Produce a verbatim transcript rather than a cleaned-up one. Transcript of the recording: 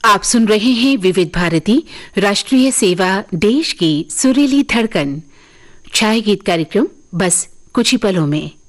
आप सुन रहे हैं विविध भारती राष्ट्रीय सेवा देश की सुरीली धड़कन छाया गीत कार्यक्रम बस कुछ ही पलों में।